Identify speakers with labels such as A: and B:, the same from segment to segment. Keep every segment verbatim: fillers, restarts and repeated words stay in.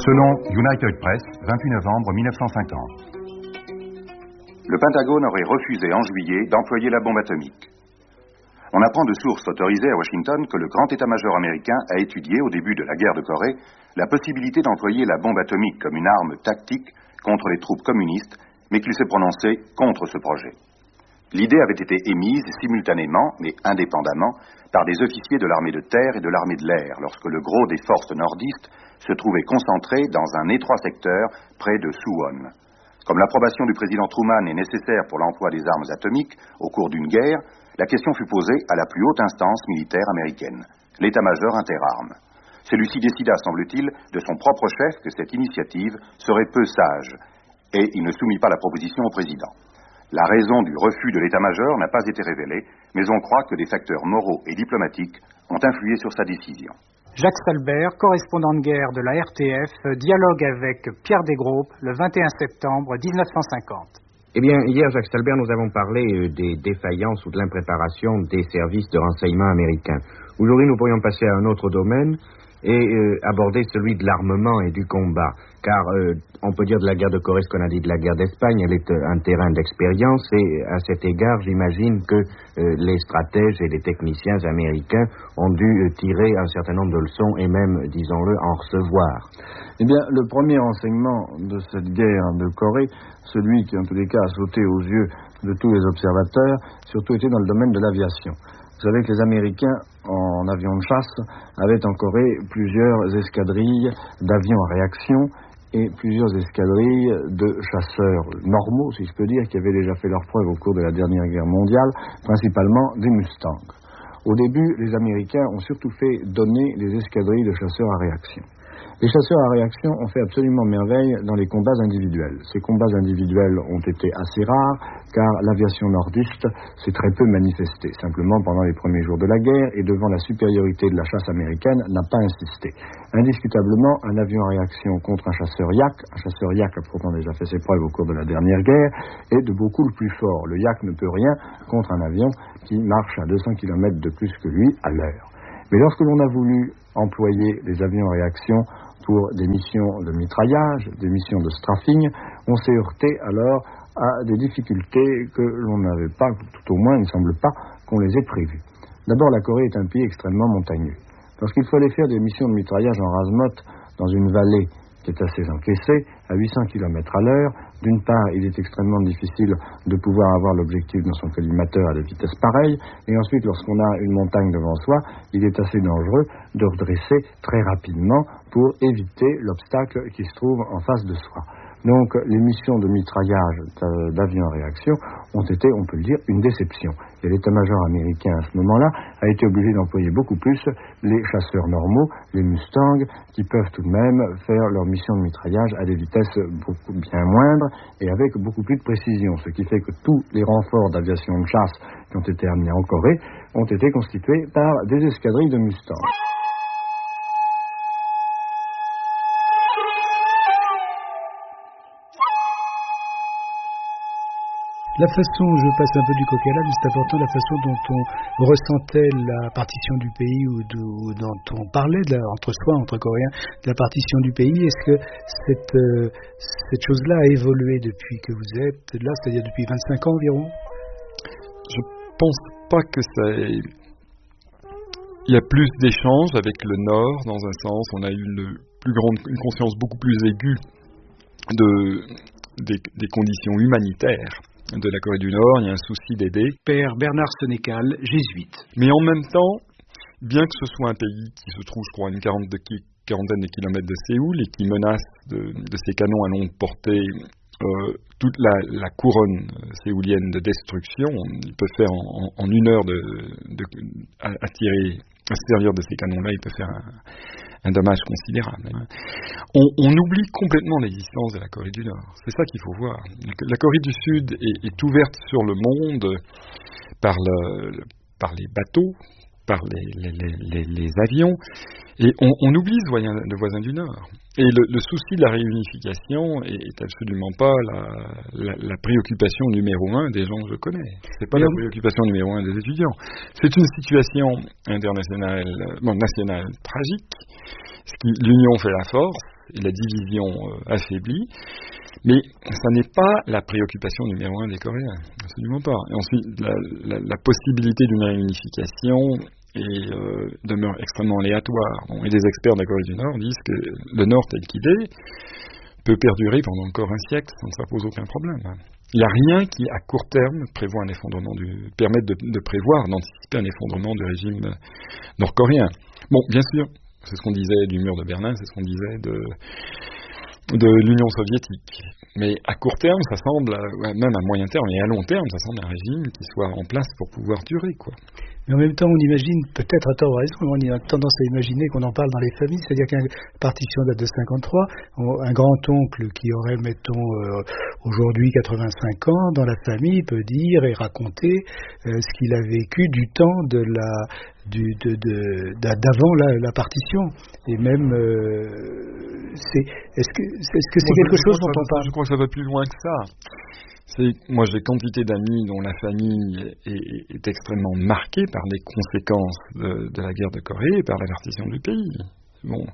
A: Selon United Press, vingt-huit novembre mille neuf cent cinquante. Le Pentagone aurait refusé en juillet d'employer la bombe atomique. On apprend de sources autorisées à Washington que le grand état-major américain a étudié au début de la guerre de Corée la possibilité d'employer la bombe atomique comme une arme tactique contre les troupes communistes, mais qu'il s'est prononcé contre ce projet. L'idée avait été émise simultanément, mais indépendamment, par des officiers de l'armée de terre et de l'armée de l'air, lorsque le gros des forces nordistes se trouvait concentré dans un étroit secteur près de Suwon. Comme l'approbation du président Truman est nécessaire pour l'emploi des armes atomiques au cours d'une guerre, la question fut posée à la plus haute instance militaire américaine, l'état-major interarmes. Celui-ci décida, semble-t-il, de son propre chef que cette initiative serait peu sage, et il ne soumit pas la proposition au président. La raison du refus de l'état-major n'a pas été révélée, mais on croit que des facteurs moraux et diplomatiques ont influé sur sa décision.
B: Jacques Salbert, correspondant de guerre de la R T F, dialogue avec Pierre Desgroupes le vingt et un septembre mille neuf cent cinquante.
C: Eh bien, hier, Jacques Salbert, nous avons parlé des défaillances ou de l'impréparation des services de renseignement américains. Aujourd'hui, nous pourrions passer à un autre domaine et euh, aborder celui de l'armement et du combat. Car euh, on peut dire de la guerre de Corée ce qu'on a dit de la guerre d'Espagne, elle est euh, un terrain d'expérience et à cet égard, j'imagine que euh, les stratèges et les techniciens américains ont dû euh, tirer un certain nombre de leçons et même, disons-le, en recevoir.
D: Eh bien, le premier enseignement de cette guerre de Corée, celui qui en tous les cas a sauté aux yeux de tous les observateurs, surtout était dans le domaine de l'aviation. Vous savez que les Américains, en avions de chasse, avaient en Corée plusieurs escadrilles d'avions à réaction et plusieurs escadrilles de chasseurs normaux, si je peux dire, qui avaient déjà fait leurs preuves au cours de la dernière guerre mondiale, principalement des Mustangs. Au début, les Américains ont surtout fait donner les escadrilles de chasseurs à réaction. Les chasseurs à réaction ont fait absolument merveille dans les combats individuels. Ces combats individuels ont été assez rares, car l'aviation nordiste s'est très peu manifestée. Simplement, pendant les premiers jours de la guerre, et devant la supériorité de la chasse américaine, n'a pas insisté. Indiscutablement, un avion à réaction contre un chasseur Yak, un chasseur Yak a pourtant déjà fait ses preuves au cours de la dernière guerre, est de beaucoup le plus fort. Le Yak ne peut rien contre un avion qui marche à deux cents kilomètres de plus que lui à l'heure. Mais lorsque l'on a voulu employer les avions à réaction pour des missions de mitraillage, des missions de strafing, on s'est heurté alors à des difficultés que l'on n'avait pas, tout au moins il ne semble pas qu'on les ait prévues. D'abord, la Corée est un pays extrêmement montagneux. Lorsqu'il fallait faire des missions de mitraillage en rase-motte dans une vallée qui est assez encaissée, à huit cents kilomètres à l'heure, d'une part, il est extrêmement difficile de pouvoir avoir l'objectif dans son collimateur à des vitesses pareilles, et ensuite, lorsqu'on a une montagne devant soi, il est assez dangereux de redresser très rapidement pour éviter l'obstacle qui se trouve en face de soi. Donc, les missions de mitraillage d'avions à réaction ont été, on peut le dire, une déception. Et l'état-major américain, à ce moment-là, a été obligé d'employer beaucoup plus les chasseurs normaux, les Mustangs, qui peuvent tout de même faire leur mission de mitraillage à des vitesses beaucoup bien moindres et avec beaucoup plus de précision. Ce qui fait que tous les renforts d'aviation de chasse qui ont été amenés en Corée ont été constitués par des escadrilles de Mustangs.
B: La façon, je passe un peu du coq à l'âne, c'est important la façon dont on ressentait la partition du pays ou, de, ou dont on parlait de la, entre soi, entre Coréens, de la partition du pays. Est-ce que cette, euh, cette chose-là a évolué depuis que vous êtes là, c'est-à-dire depuis vingt-cinq ans environ?
E: Je pense pas que ça ait... Il y a plus d'échanges avec le Nord, dans un sens. On a eu une, plus grande, une conscience beaucoup plus aiguë de, des, des conditions humanitaires de la Corée du Nord, il y a un souci d'aider.
B: Père Bernard Sénécal, jésuite.
E: Mais en même temps, bien que ce soit un pays qui se trouve, je crois, à une quarantaine de, ki- quarantaine de kilomètres de Séoul et qui menace de, de ses canons à longue portée euh, toute la, la couronne séoulienne de destruction, il peut faire en, en, en une heure de, de, à, à tirer, à se servir de ces canons-là, il peut faire un, un dommage considérable. On, on oublie complètement l'existence de la Corée du Nord. C'est ça qu'il faut voir. La Corée du Sud est, est ouverte sur le monde par, le, par les bateaux, par les, les, les, les avions, et on, on oublie ce voisin, le voisin du Nord. Et le, le souci de la réunification est absolument pas la, la, la préoccupation numéro un des gens que je connais. C'est pas Mais la on... préoccupation numéro un des étudiants. C'est une situation internationale, bon, nationale tragique. L'union fait la force. et la division euh, affaiblie. Mais ça n'est pas la préoccupation numéro un des Coréens, absolument pas. Et ensuite, la, la, la possibilité d'une réunification est, euh, demeure extrêmement aléatoire. Bon, et les experts de la Corée du Nord disent que le Nord tel qu'il est peut perdurer pendant encore un siècle sans que ça pose aucun problème. Il n'y a rien qui, à court terme, prévoit un effondrement du, permette de, de prévoir, d'anticiper un effondrement du régime nord-coréen. Bon, bien sûr, c'est ce qu'on disait du mur de Berlin, c'est ce qu'on disait de... de l'Union soviétique. Mais à court terme, ça semble, même à moyen terme et à long terme, ça semble un régime qui soit en place pour pouvoir durer, quoi.
B: Mais en même temps, on imagine, peut-être à tort ou à raison, on a tendance à imaginer qu'on en parle dans les familles, c'est-à-dire qu'une partition date de cinquante-trois, un grand-oncle qui aurait, mettons, euh, aujourd'hui quatre-vingt-cinq ans, dans la famille, peut dire et raconter euh, ce qu'il a vécu du temps de la, du, de, de, d'avant la, la partition. Et même, euh, c'est, est-ce que, est-ce que c'est moi, quelque chose dont on parle ?
E: Je crois que ça va plus loin que ça. C'est, moi, j'ai quantité d'amis dont la famille est, est, est extrêmement marquée par les conséquences de, de la guerre de Corée et par la partition du pays. Bon,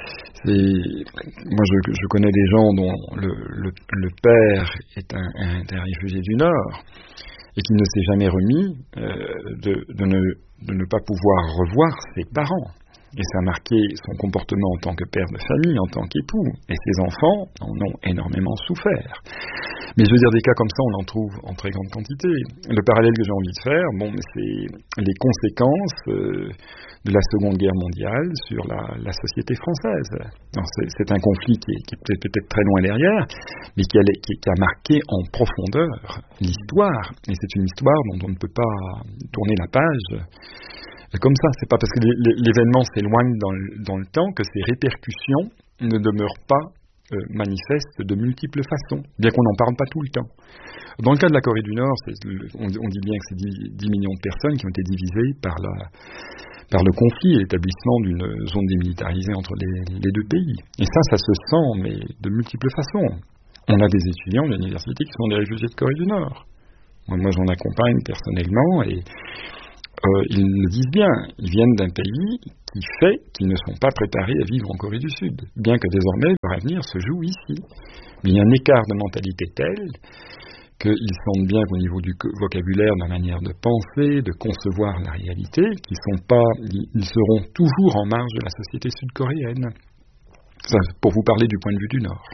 E: c'est, moi, je, je connais des gens dont le, le, le père est un, un, un réfugié du Nord et qui ne s'est jamais remis euh, de, de, ne, de ne pas pouvoir revoir ses parents. Et ça a marqué son comportement en tant que père de famille, en tant qu'époux. Et ses enfants en ont énormément souffert. Mais je veux dire, des cas comme ça, on en trouve en très grande quantité. Le parallèle que j'ai envie de faire, bon, c'est les conséquences euh, de la Seconde Guerre mondiale sur la, la société française. Alors, c'est, c'est un conflit qui est, qui est peut-être, peut-être très loin derrière, mais qui a, qui, qui a marqué en profondeur l'histoire. Et c'est une histoire dont on ne peut pas tourner la page comme ça. C'est pas parce que l'événement s'éloigne dans le, dans le temps que ses répercussions ne demeurent pas euh, manifestes de multiples façons, bien qu'on n'en parle pas tout le temps. Dans le cas de la Corée du Nord, c'est, on, on dit bien que c'est dix millions de personnes qui ont été divisées par, la, par le conflit et l'établissement d'une zone démilitarisée entre les, les deux pays. Et ça, ça se sent, mais de multiples façons. On a des étudiants de l'université qui sont des réfugiés de Corée du Nord. Moi, moi j'en accompagne personnellement et Euh, ils le disent bien, ils viennent d'un pays qui fait qu'ils ne sont pas préparés à vivre en Corée du Sud, bien que désormais leur avenir se joue ici. Mais il y a un écart de mentalité tel qu'ils sentent bien qu'au niveau du vocabulaire, de la manière de penser, de concevoir la réalité, qu'ils sont pas, ils seront toujours en marge de la société sud-coréenne. Ça, pour vous parler du point de vue du Nord.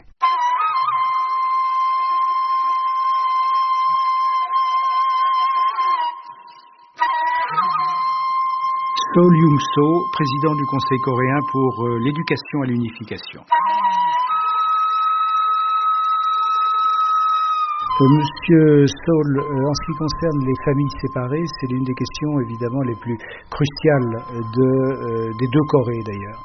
B: So Lyung-so, président du Conseil coréen pour euh, l'éducation à l'unification. Euh, Monsieur Seol, euh, en ce qui concerne les familles séparées, c'est l'une des questions évidemment les plus cruciales de, euh, des deux Corées d'ailleurs.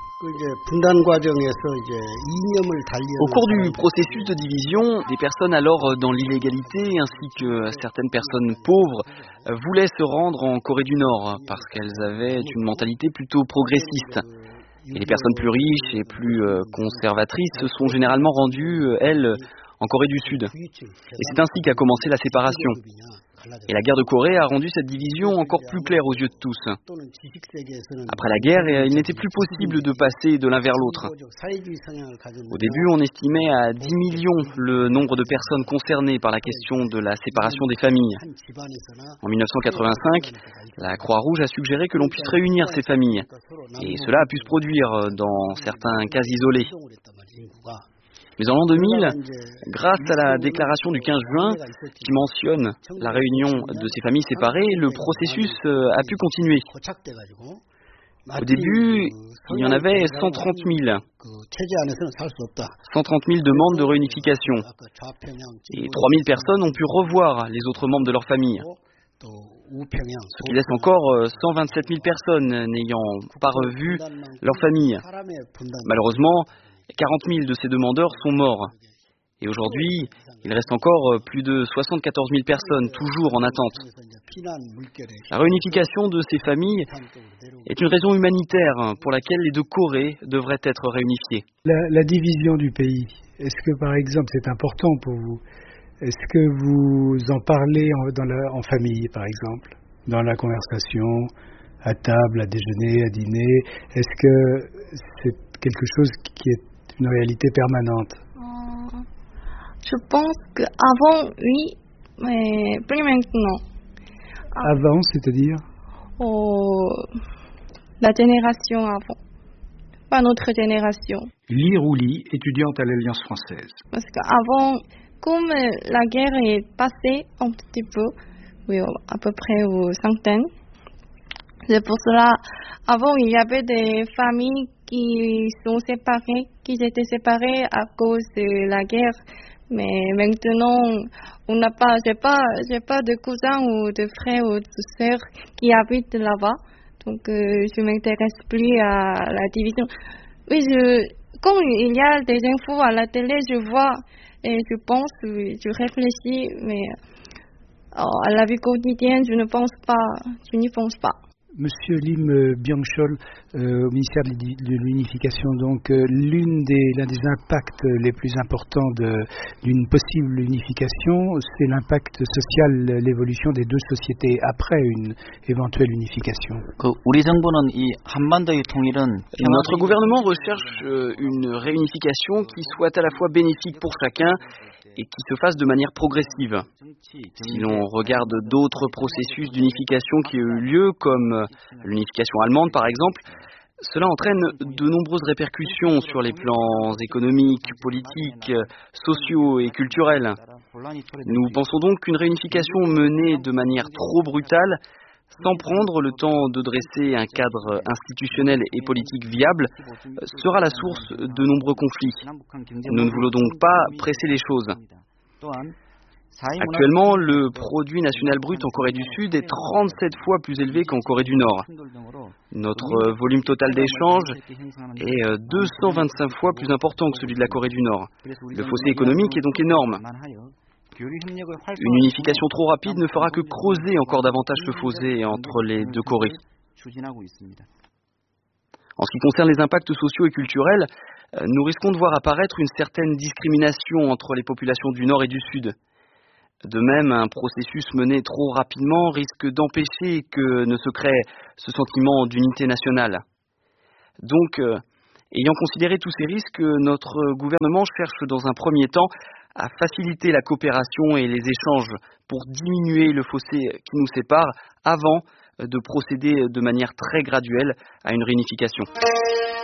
F: Au cours du processus de division, des personnes alors dans l'illégalité ainsi que certaines personnes pauvres voulaient se rendre en Corée du Nord parce qu'elles avaient une mentalité plutôt progressiste. Et les personnes plus riches et plus conservatrices se sont généralement rendues, elles, en Corée du Sud. Et c'est ainsi qu'a commencé la séparation. Et la guerre de Corée a rendu cette division encore plus claire aux yeux de tous. Après la guerre, il n'était plus possible de passer de l'un vers l'autre. Au début, on estimait à dix millions le nombre de personnes concernées par la question de la séparation des familles. En mille neuf cent quatre-vingt-cinq, la Croix-Rouge a suggéré que l'on puisse réunir ces familles. Et cela a pu se produire dans certains cas isolés. Mais en l'an deux mille, grâce à la déclaration du quinze juin qui mentionne la réunion de ces familles séparées, le processus a pu continuer. Au début, il y en avait cent trente mille. cent trente mille demandes de réunification. Et trois mille personnes ont pu revoir les autres membres de leur famille. Ce qui laisse encore cent vingt-sept mille personnes n'ayant pas revu leur famille. Malheureusement, quarante mille de ces demandeurs sont morts. Et aujourd'hui, il reste encore plus de soixante-quatorze mille personnes toujours en attente. La réunification de ces familles est une raison humanitaire pour laquelle les deux Corées devraient être réunifiées.
B: La, la division du pays, est-ce que par exemple c'est important pour vous? Est-ce que vous en parlez en, dans la, en famille par exemple, dans la conversation, à table, à déjeuner, à dîner? Est-ce que c'est quelque chose qui est une réalité permanente?
G: euh, Je pense qu'avant, oui, mais plus maintenant.
B: Avant, c'est-à-dire?
G: Oh, la génération avant, pas notre génération.
B: Li Rouli, étudiante à l'Alliance française.
G: Parce qu'avant, comme la guerre est passée un petit peu, oui, à peu près aux centaines, c'est pour cela, avant il y avait des familles qui sont séparées, qui étaient séparées à cause de la guerre. Mais maintenant, on n'a pas, j'ai pas, j'ai pas de cousins ou de frères ou de sœurs qui habitent là-bas. Donc, euh, je m'intéresse plus à la division. Oui, je, quand il y a des infos à la télé, je vois et je pense, je réfléchis, mais oh, à la vie quotidienne, je ne pense pas, je n'y pense pas.
B: Monsieur Lim Byung-chol, euh, au ministère de l'Unification, donc euh, l'une des, l'un des impacts les plus importants de, d'une possible unification, c'est l'impact social, l'évolution des deux sociétés après une éventuelle unification.
F: Notre gouvernement recherche une réunification qui soit à la fois bénéfique pour chacun et qui se fasse de manière progressive. Si l'on regarde d'autres processus d'unification qui ont eu lieu, comme l'unification allemande par exemple, cela entraîne de nombreuses répercussions sur les plans économiques, politiques, sociaux et culturels. Nous pensons donc qu'une réunification menée de manière trop brutale, sans prendre le temps de dresser un cadre institutionnel et politique viable, sera la source de nombreux conflits. Nous ne voulons donc pas presser les choses. Actuellement, le produit national brut en Corée du Sud est trente-sept fois plus élevé qu'en Corée du Nord. Notre volume total d'échanges est deux cent vingt-cinq fois plus important que celui de la Corée du Nord. Le fossé économique est donc énorme. Une unification trop rapide ne fera que creuser encore davantage ce fossé entre les deux Corées. En ce qui concerne les impacts sociaux et culturels, nous risquons de voir apparaître une certaine discrimination entre les populations du Nord et du Sud. De même, un processus mené trop rapidement risque d'empêcher que ne se crée ce sentiment d'unité nationale. Donc, euh, ayant considéré tous ces risques, notre gouvernement cherche dans un premier temps à faciliter la coopération et les échanges pour diminuer le fossé qui nous sépare avant de procéder de manière très graduelle à une réunification.